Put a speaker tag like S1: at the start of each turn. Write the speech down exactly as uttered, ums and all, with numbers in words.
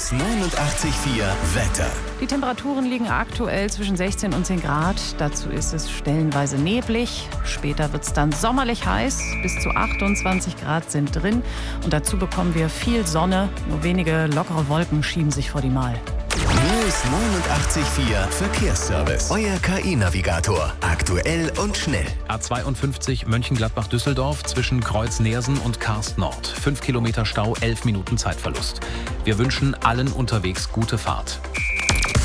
S1: News neunundachtzig Komma vier Wetter.
S2: Die Temperaturen liegen aktuell zwischen sechzehn und zehn Grad. Dazu ist es stellenweise neblig. Später wird es dann sommerlich heiß. Bis zu achtundzwanzig Grad sind drin. Und dazu bekommen wir viel Sonne. Nur wenige lockere Wolken schieben sich vor die Mal.
S1: News neunundachtzig Komma vier Verkehrsservice. Euer K I-Navigator. Aktuell und schnell.
S3: A zweiundfünfzig Mönchengladbach-Düsseldorf zwischen Kreuz-Neersen und Karst Nord. Fünf Kilometer Stau, elf Minuten Zeitverlust. Wir wünschen allen unterwegs gute Fahrt.